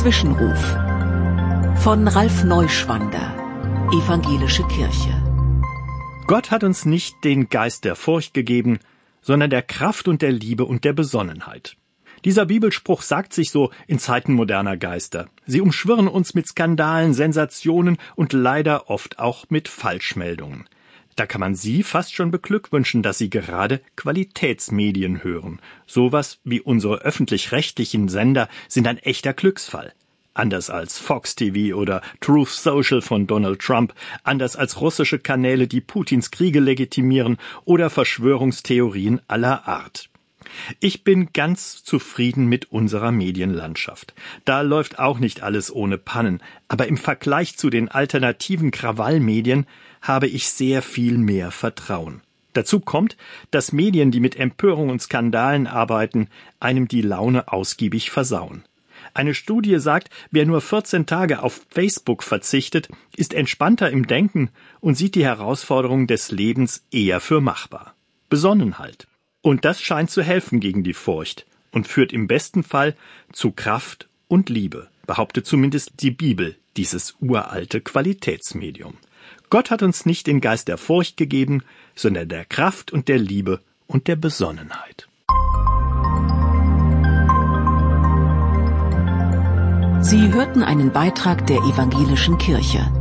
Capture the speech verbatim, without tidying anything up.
Zwischenruf von Ralf Neuschwander, Evangelische Kirche. Gott hat uns nicht den Geist der Furcht gegeben, sondern der Kraft und der Liebe und der Besonnenheit. Dieser Bibelspruch sagt sich so in Zeiten moderner Geister. Sie umschwirren uns mit Skandalen, Sensationen und leider oft auch mit Falschmeldungen. Da kann man Sie fast schon beglückwünschen, dass Sie gerade Qualitätsmedien hören. Sowas wie unsere öffentlich-rechtlichen Sender sind ein echter Glücksfall. Anders als Fox T V oder Truth Social von Donald Trump, anders als russische Kanäle, die Putins Kriege legitimieren oder Verschwörungstheorien aller Art. Ich bin ganz zufrieden mit unserer Medienlandschaft. Da läuft auch nicht alles ohne Pannen, aber im Vergleich zu den alternativen Krawallmedien habe ich sehr viel mehr Vertrauen. Dazu kommt, dass Medien, die mit Empörung und Skandalen arbeiten, einem die Laune ausgiebig versauen. Eine Studie sagt, wer nur vierzehn Tage auf Facebook verzichtet, ist entspannter im Denken und sieht die Herausforderungen des Lebens eher für machbar. Besonnenheit. Und das scheint zu helfen gegen die Furcht und führt im besten Fall zu Kraft und Liebe, behauptet zumindest die Bibel, dieses uralte Qualitätsmedium. Gott hat uns nicht den Geist der Furcht gegeben, sondern der Kraft und der Liebe und der Besonnenheit. Sie hörten einen Beitrag der Evangelischen Kirche.